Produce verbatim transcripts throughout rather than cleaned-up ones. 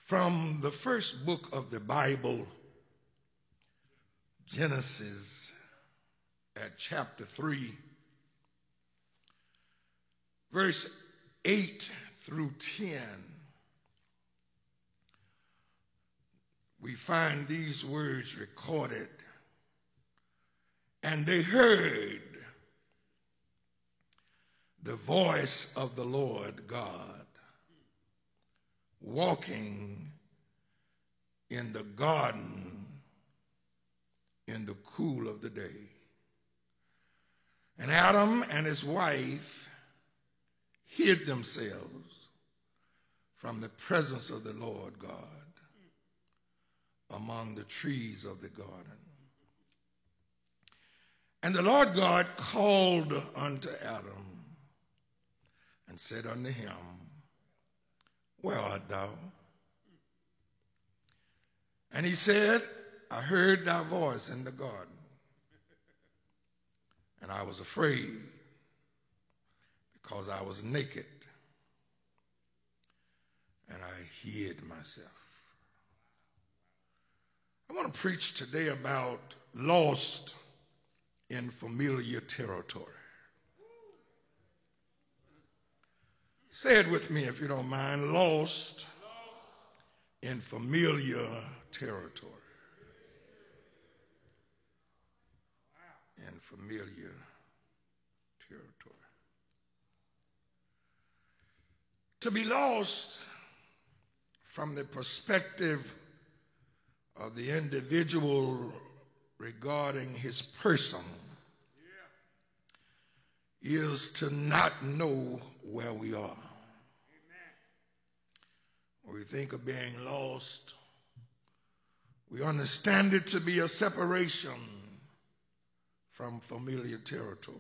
From the first book of the Bible, Genesis, at chapter three, verse eight through ten, we find these words recorded. And they heard the voice of the Lord God walking in the garden in the cool of the day. And Adam and his wife hid themselves from the presence of the Lord God among the trees of the garden. And the Lord God called unto Adam and said unto him, Where art thou? And he said, I heard thy voice in the garden, and I was afraid because I was naked, and I hid myself. I want to preach today about lost in familiar territory. Say it with me if you don't mind. Lost in familiar territory. In familiar territory. To be lost from the perspective of the individual regarding his person yeah. is to not know where we are. Amen. When we think of being lost, we understand it to be a separation from familiar territory.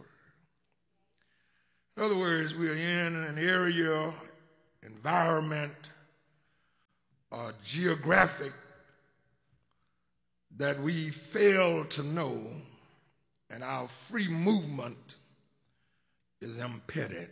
In other words, we are in an area, environment, or geographic that we fail to know, and our free movement is impeded.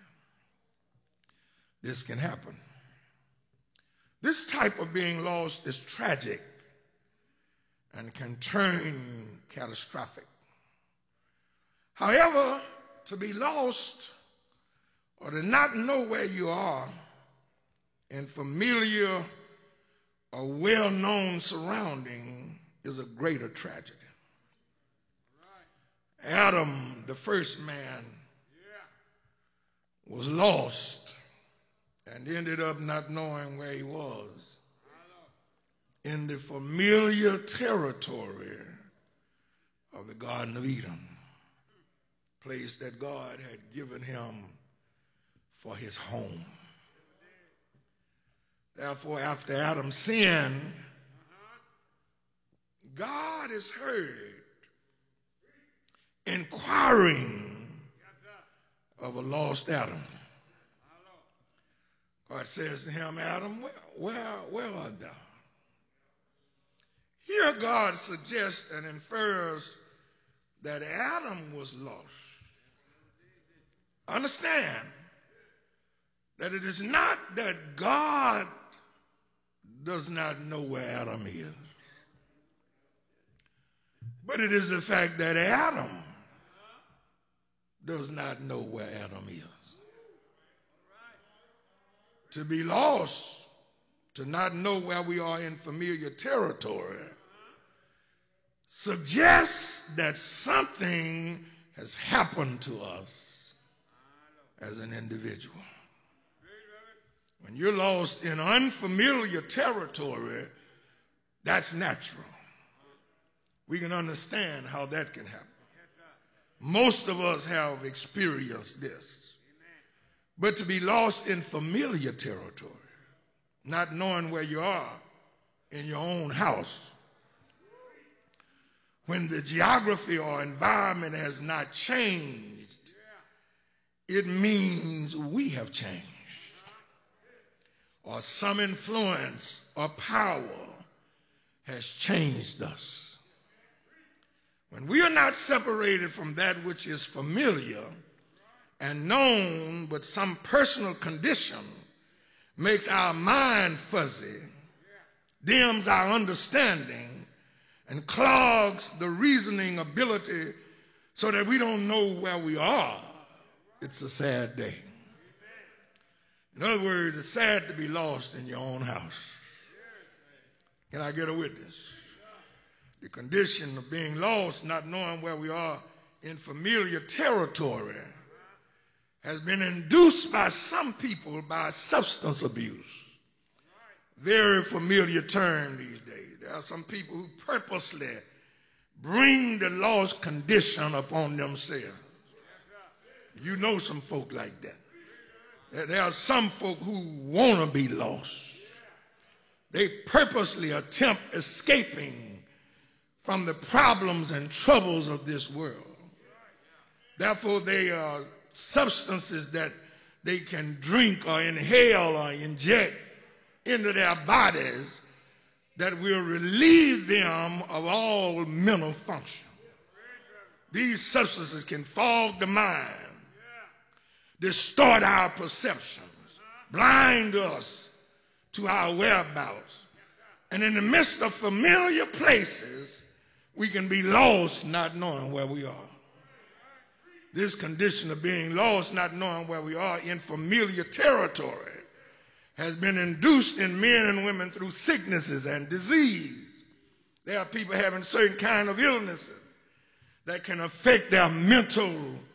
This can happen. This type of being lost is tragic and can turn catastrophic. However, to be lost or to not know where you are in familiar or well-known surrounding is a greater tragedy. Right. Adam, the first man, yeah. was lost and ended up not knowing where he was in the familiar territory of the Garden of Eden, place that God had given him for his home. Therefore, after Adam sinned, God is heard inquiring of a lost Adam. God says to him, Adam, where, where, where art thou? Here God suggests and infers that Adam was lost. Understand that it is not that God does not know where Adam is, but it is the fact that Adam does not know where Adam is. To be lost, to not know where we are in familiar territory, suggests that something has happened to us as an individual. When you're lost in unfamiliar territory, that's natural. We can understand how that can happen. Most of us have experienced this. But to be lost in familiar territory, not knowing where you are in your own house, when the geography or environment has not changed, it means we have changed. Or some influence or power has changed us. When we are not separated from that which is familiar and known, but some personal condition makes our mind fuzzy, dims our understanding and clogs the reasoning ability so that we don't know where we are, it's a sad day. In other words, it's sad to be lost in your own house. Can I get a witness? The condition of being lost, not knowing where we are in familiar territory, has been induced by some people by substance abuse. Very familiar term these days. There are some people who purposely bring the lost condition upon themselves. You know some folk like that. There are some folk who want to be lost. They purposely attempt escaping from the problems and troubles of this world. Therefore, they are substances that they can drink or inhale or inject into their bodies that will relieve them of all mental function. These substances can fog the mind, distort our perceptions, blind us to our whereabouts. And in the midst of familiar places, we can be lost not knowing where we are. This condition of being lost, not knowing where we are in familiar territory, has been induced in men and women through sicknesses and disease. There are people having certain kind of illnesses that can affect their mental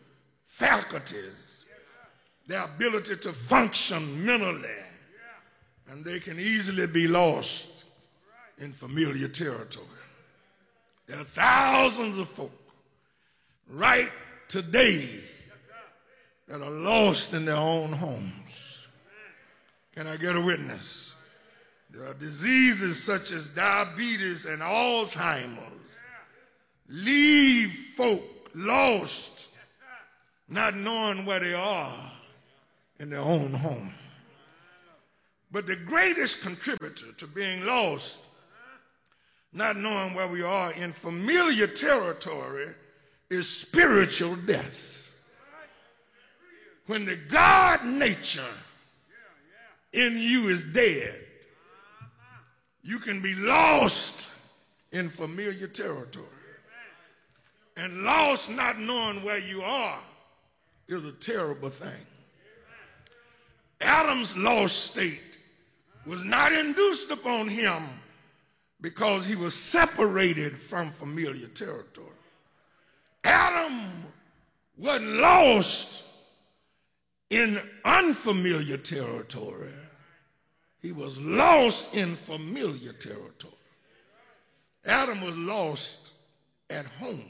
faculties, their ability to function mentally, and they can easily be lost in familiar territory. There are thousands of folk right today that are lost in their own homes. Can I get a witness? There are diseases such as diabetes and Alzheimer's leave folk lost, not knowing where they are in their own home. But the greatest contributor to being lost, not knowing where we are in familiar territory, is spiritual death. When the God nature in you is dead, you can be lost in familiar territory. And lost not knowing where you are is a terrible thing. Adam's lost state was not induced upon him because he was separated from familiar territory. Adam wasn't lost in unfamiliar territory. He was lost in familiar territory. Adam was lost at home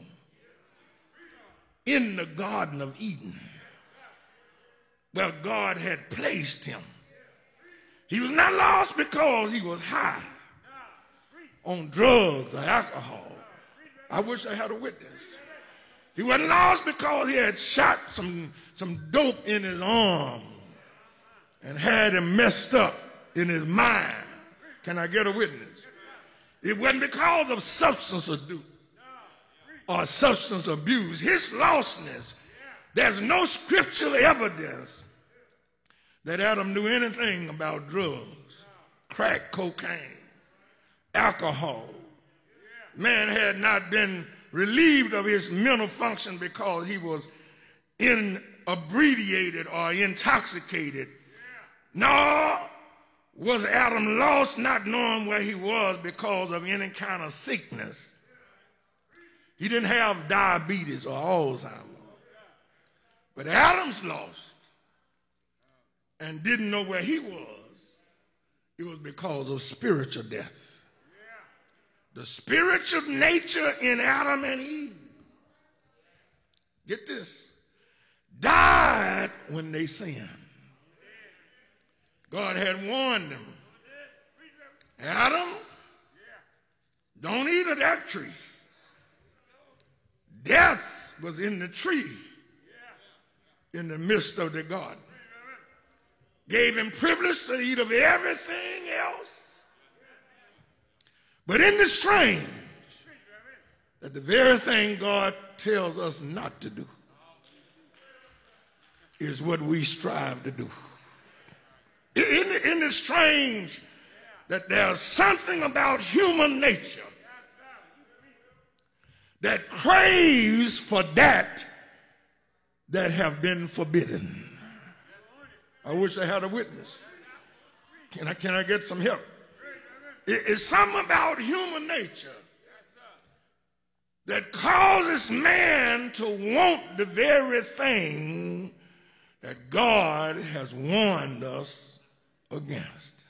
in the Garden of Eden, where God had placed him. He was not lost because he was high on drugs or alcohol. I wish I had a witness. He wasn't lost because he had shot some, some dope in his arm and had him messed up in his mind. Can I get a witness? It wasn't because of substance abuse or substance abuse. His lostness, there's no scriptural evidence that Adam knew anything about drugs, crack, cocaine, alcohol. Man had not been relieved of his mental function because he was inebriated or intoxicated. Nor was Adam lost not knowing where he was because of any kind of sickness. He didn't have diabetes or Alzheimer's. But Adam's lost and didn't know where he was. It was because of spiritual death. The spiritual nature in Adam and Eve, get this, died when they sinned. God had warned them, Adam, don't eat of that tree. Death was in the tree in the midst of the garden. Gave him privilege to eat of everything else. But isn't it strange that the very thing God tells us not to do is what we strive to do? Isn't it, isn't it strange that there's something about human nature that craves for that that have been forbidden. I wish I had a witness. Can I, can I get some help? It, it's something about human nature that causes man to want the very thing that God has warned us against.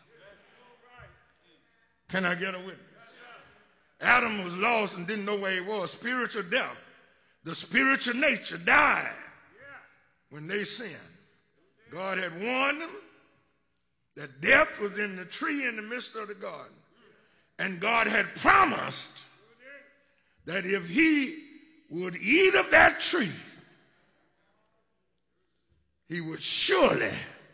Can I get a witness? Adam was lost and didn't know where he was. Spiritual death. The spiritual nature died when they sinned. God had warned them that death was in the tree in the midst of the garden. And God had promised that if he would eat of that tree, he would surely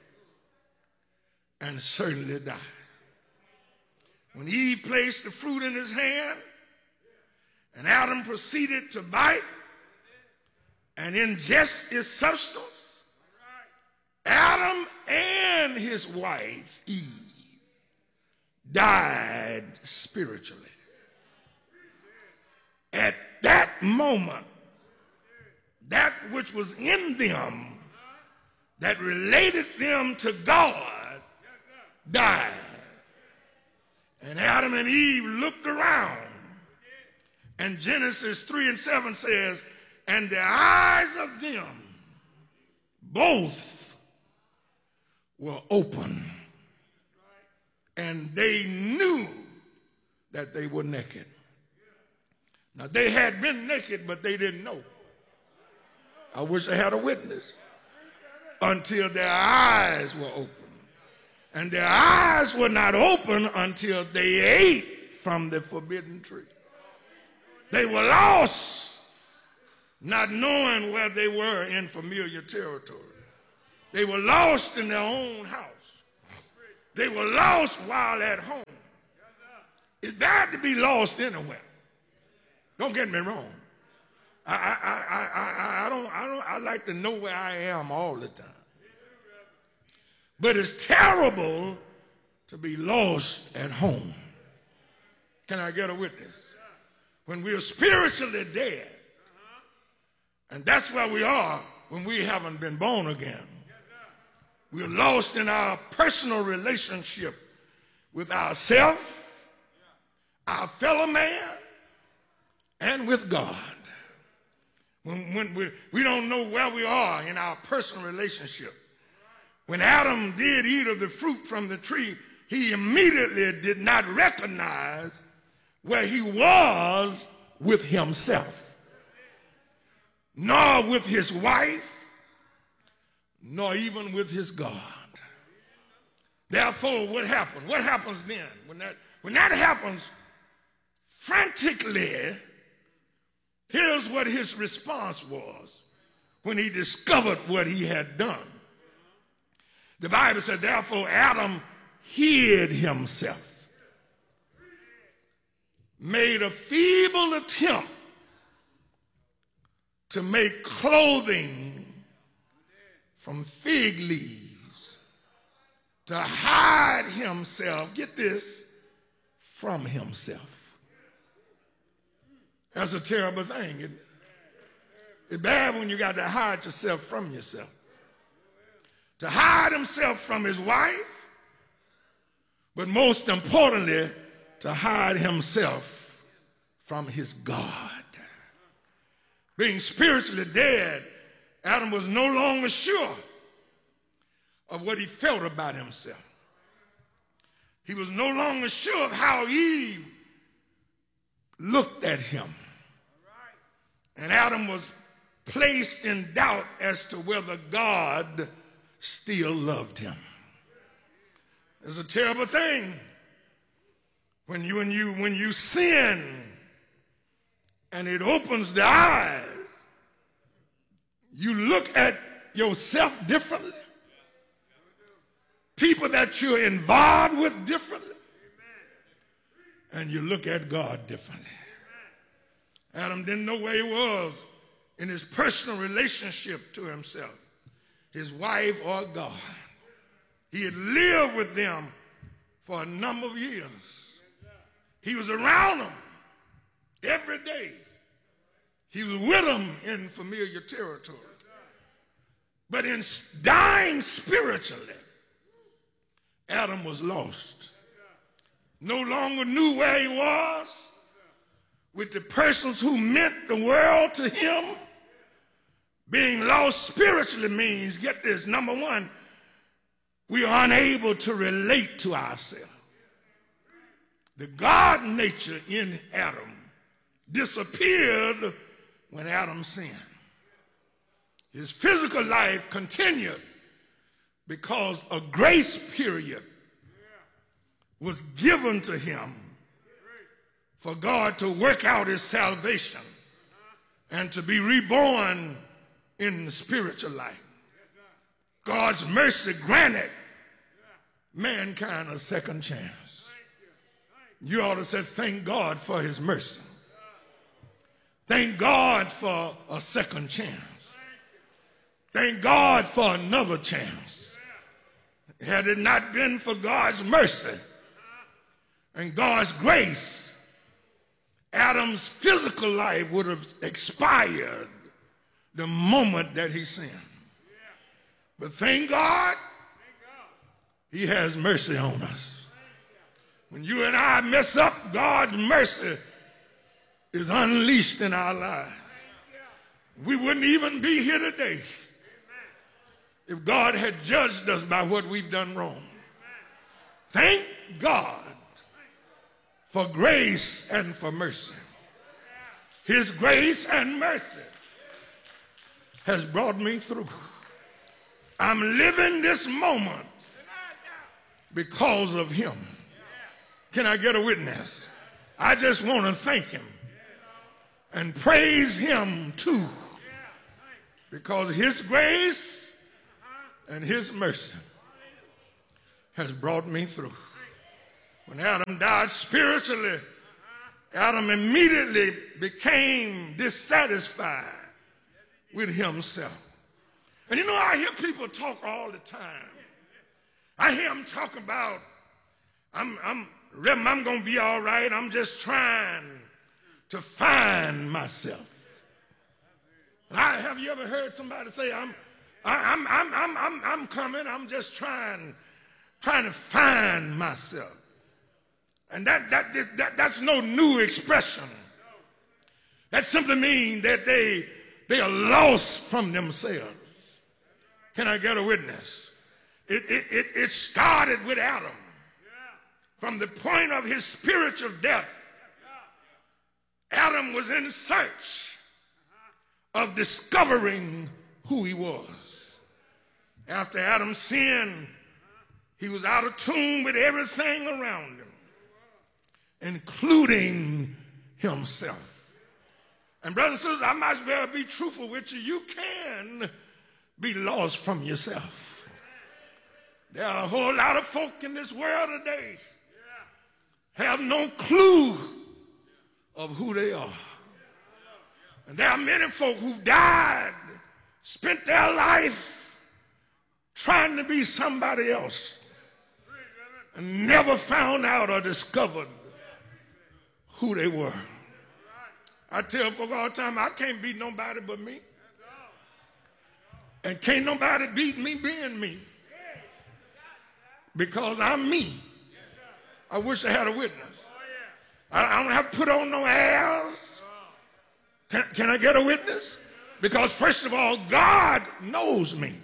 and certainly die. When Eve placed the fruit in his hand and Adam proceeded to bite and ingest its substance, Adam and his wife, Eve, died spiritually. At that moment, that which was in them that related them to God died. And Adam and Eve looked around, and Genesis three and seven says, and the eyes of them both were open, and they knew that they were naked. Now, they had been naked, but they didn't know. I wish I had a witness. Until their eyes were open. And their eyes were not open until they ate from the forbidden tree. They were lost, not knowing where they were in familiar territory. They were lost in their own house. They were lost while at home. It's bad to be lost anywhere. Don't get me wrong. I, I, I, I, I, don't, I, don't, I like to know where I am all the time. But it's terrible to be lost at home. Can I get a witness? When we are spiritually dead, and that's where we are when we haven't been born again. We're lost in our personal relationship with ourselves, our fellow man, and with God. When, when we, we don't know where we are in our personal relationship. When Adam did eat of the fruit from the tree, he immediately did not recognize where he was with himself, nor with his wife, nor even with his God. Therefore, what happened? What happens then? When that, when that happens, frantically, here's what his response was when he discovered what he had done. The Bible said, therefore, Adam hid himself, made a feeble attempt to make clothing from fig leaves, to hide himself, get this, from himself. That's a terrible thing, isn't it? It's bad when you got to hide yourself from yourself. To hide himself from his wife, but most importantly, to hide himself from his God. Being spiritually dead, Adam was no longer sure of what he felt about himself. He was no longer sure of how Eve looked at him. And Adam was placed in doubt as to whether God still loved him. It's a terrible thing when you when you when you sin and it opens the eyes. You look at yourself differently. People that you're involved with differently. And you look at God differently. Adam didn't know where he was in his personal relationship to himself, his wife or God. He had lived with them for a number of years. He was around them every day. He was with them in familiar territory. But in dying spiritually, Adam was lost. No longer knew where he was with the persons who meant the world to him. Being lost spiritually means, get this, number one, we are unable to relate to ourselves. The God nature in Adam disappeared when Adam sinned. His physical life continued because a grace period was given to him for God to work out his salvation and to be reborn in the spiritual life. God's mercy granted mankind a second chance. You ought to say, thank God for his mercy. Thank God for a second chance. Thank God for another chance. Had it not been for God's mercy and God's grace, Adam's physical life would have expired the moment that he sinned. But thank God, he has mercy on us. When you and I mess up, God's mercy is unleashed in our lives. We wouldn't even be here today if God had judged us by what we've done wrong. Thank God for grace and for mercy. His grace and mercy has brought me through. I'm living this moment because of him. Can I get a witness? I just want to thank him and praise him too, because his grace and his mercy has brought me through. When Adam died spiritually, Adam immediately became dissatisfied with himself. And you know, I hear people talk all the time. I hear them talk about, I'm, I'm, I'm going to be all right. I'm just trying to find myself. And I, have you ever heard somebody say, I'm, I, I'm, I'm, I'm, I'm, I'm coming. I'm just trying, trying to find myself. And that, that, that, that's no new expression. That simply means that they, they are lost from themselves. Can I get a witness? It, it, it, it started with Adam. From the point of his spiritual death, Adam was in search of discovering who he was. After Adam sinned, he was out of tune with everything around him, including himself. And brothers and sisters, I might as well be truthful with you. You can be lost from yourself. There are a whole lot of folk in this world today have no clue of who they are. And there are many folk who've died, spent their life trying to be somebody else, and never found out or discovered who they were. I tell folk all the time, I can't beat nobody but me. And can't nobody beat me being me, because I'm me. I wish I had a witness. I don't have to put on no airs. Can, can I get a witness? Because first of all, God knows me.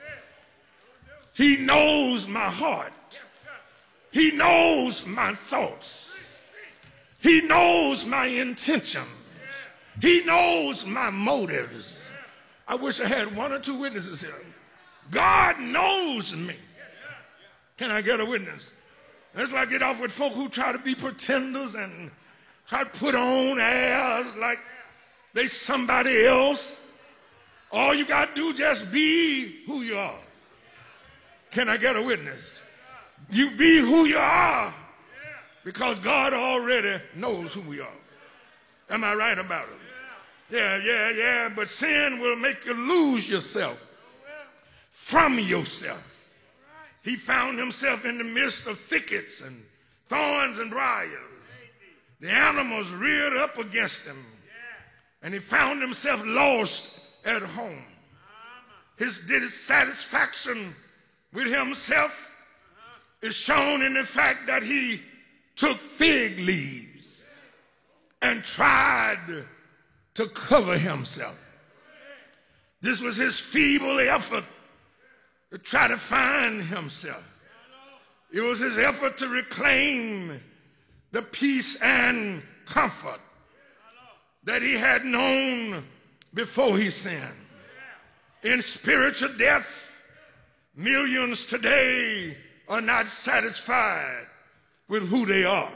He knows my heart. He knows my thoughts. He knows my intention. He knows my motives. I wish I had one or two witnesses here. God knows me. Can I get a witness? That's why I get off with folk who try to be pretenders and try to put on airs like they somebody else. All you got to do is just be who you are. Can I get a witness? You be who you are because God already knows who we are. Am I right about it? Yeah, yeah, yeah. But sin will make you lose yourself from yourself. he found himself in the midst of thickets and thorns and briars. The animals reared up against him, and he found himself lost at home. His dissatisfaction with himself is shown in the fact that he took fig leaves and tried to cover himself. This was his feeble effort to try to find himself. It was his effort to reclaim the peace and comfort that he had known before he sinned. In spiritual death, millions today are not satisfied with who they are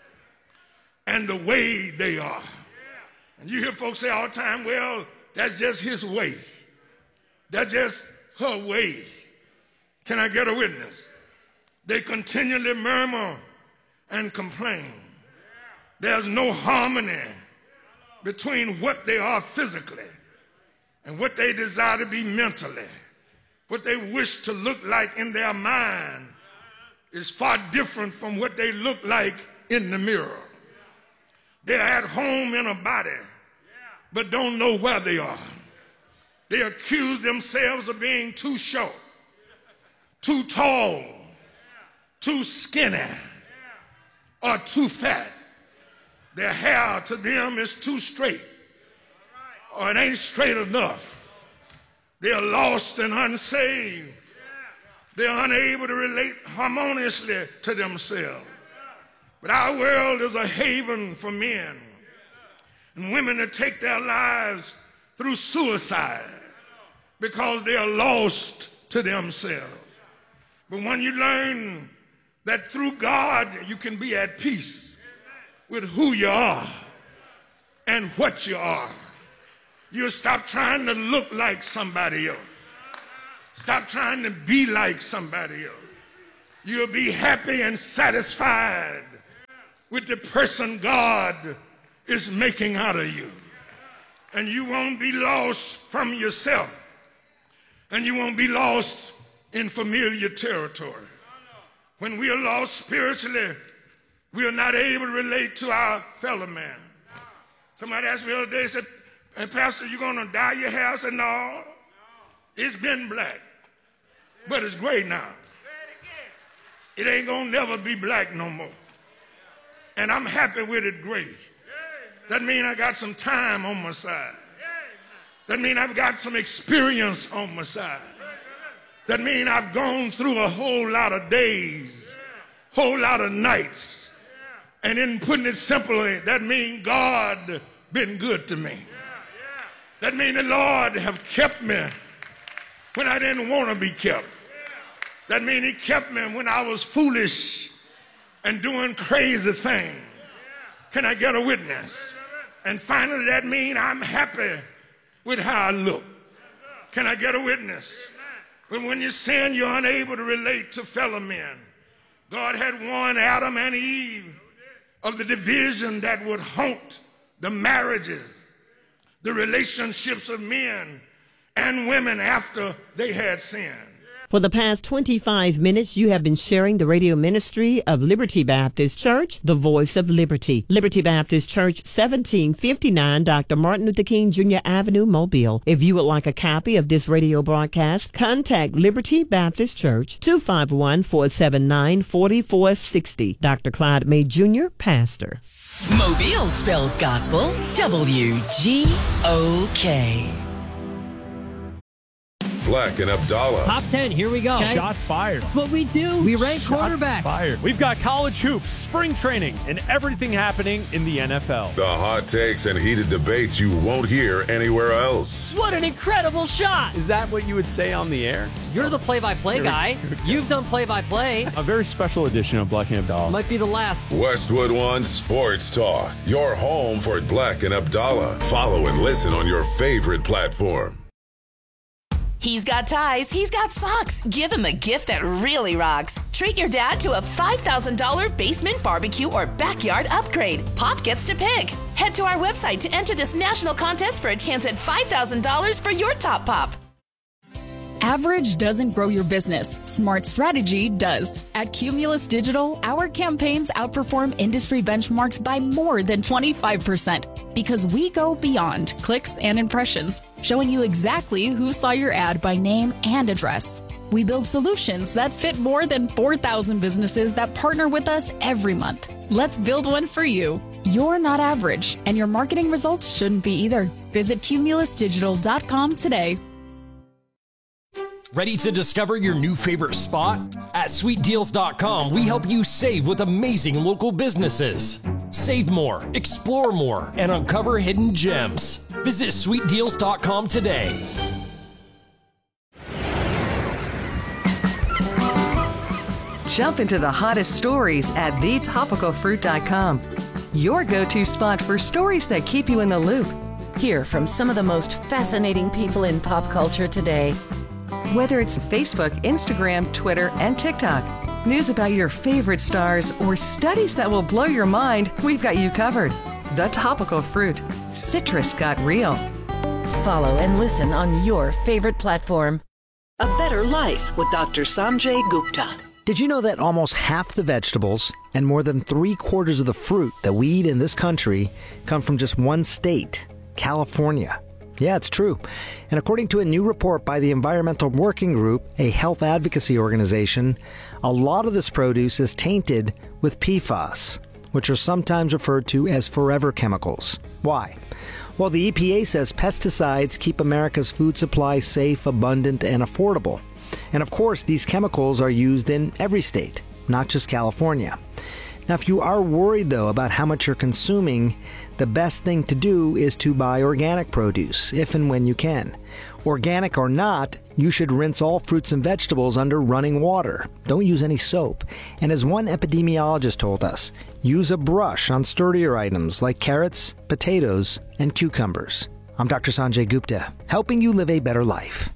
and the way they are. And you hear folks say all the time, well, that's just his way. That's just her way. Can I get a witness? They continually murmur and complain. There's no harmony between what they are physically and what they desire to be mentally. What they wish to look like in their mind is far different from what they look like in the mirror. They're at home in a body, but don't know where they are. They accuse themselves of being too short, too tall, too skinny, or too fat. Their hair to them is too straight, or it ain't straight enough. They are lost and unsaved. They're unable to relate harmoniously to themselves. But our world is a haven for men and women to take their lives through suicide because they are lost to themselves. But when you learn that through God you can be at peace with who you are and what you are, you'll stop trying to look like somebody else. Stop trying to be like somebody else. You'll be happy and satisfied with the person God is making out of you. And you won't be lost from yourself. And you won't be lost in familiar territory. When we are lost spiritually, we are not able to relate to our fellow man. Somebody asked me the other day, said, hey, Pastor, you going to dye your hair? I said, no, it's been black, but it's gray now. It ain't going to never be black no more. And I'm happy with it gray. That means I got some time on my side. That means I've got some experience on my side. That means I've gone through a whole lot of days, whole lot of nights. And in putting it simply, that means God been good to me. That means the Lord have kept me when I didn't want to be kept. That means he kept me when I was foolish and doing crazy things. Can I get a witness? And finally, that means I'm happy with how I look. Can I get a witness? But when you sin, you're unable to relate to fellow men. God had warned Adam and Eve of the division that would haunt the marriages, the relationships of men and women after they had sinned. For the past twenty-five minutes, you have been sharing the radio ministry of Liberty Baptist Church, the voice of liberty. Liberty Baptist Church, seventeen fifty-nine Doctor Martin Luther King Junior Avenue, Mobile. If you would like a copy of this radio broadcast, contact Liberty Baptist Church, two five one, four seven nine, four four six zero. Doctor Clyde May Junior, Pastor. Mobile spells gospel, W G O K. Black and Abdallah. Top ten, here we go. Okay. Shots fired. That's what we do. We rank Shots quarterbacks. fired. We've got college hoops, spring training, and everything happening in the N F L. The hot takes and heated debates you won't hear anywhere else. What an incredible shot. Is that what you would say on the air? You're the play-by-play guy. You've done play-by-play. A very special edition of Black and Abdallah. Might be the last. Westwood One Sports Talk. Your home for Black and Abdallah. Follow and listen on your favorite platform. He's got ties, he's got socks. Give him a gift that really rocks. Treat your dad to a five thousand dollars basement barbecue or backyard upgrade. Pop gets to pick. Head to our website to enter this national contest for a chance at five thousand dollars for your top pop. Average doesn't grow your business. Smart strategy does. At Cumulus Digital, our campaigns outperform industry benchmarks by more than twenty-five percent because we go beyond clicks and impressions, showing you exactly who saw your ad by name and address. We build solutions that fit more than four thousand businesses that partner with us every month. Let's build one for you. You're not average, and your marketing results shouldn't be either. Visit cumulus digital dot com today. Ready to discover your new favorite spot? At sweet deals dot com, we help you save with amazing local businesses. Save more, explore more, and uncover hidden gems. Visit sweet deals dot com today. Jump into the hottest stories at the topical fruit dot com. Your go-to spot for stories that keep you in the loop. Hear from some of the most fascinating people in pop culture today. Whether it's Facebook, Instagram, Twitter, and TikTok, news about your favorite stars, or studies that will blow your mind, we've got you covered. The Topical Fruit. Citrus got real. Follow and listen on your favorite platform. A Better Life with Doctor Sanjay Gupta. Did you know that almost half the vegetables and more than three quarters of the fruit that we eat in this country come from just one state, California? Yeah, it's true. And according to a new report by the Environmental Working Group, a health advocacy organization, a lot of this produce is tainted with P FAS, which are sometimes referred to as forever chemicals. Why? Well, the E P A says pesticides keep America's food supply safe, abundant, and affordable. And of course, these chemicals are used in every state, not just California. Now, if you are worried, though, about how much you're consuming, the best thing to do is to buy organic produce, if and when you can. Organic or not, you should rinse all fruits and vegetables under running water. Don't use any soap. And as one epidemiologist told us, use a brush on sturdier items like carrots, potatoes, and cucumbers. I'm Doctor Sanjay Gupta, helping you live a better life.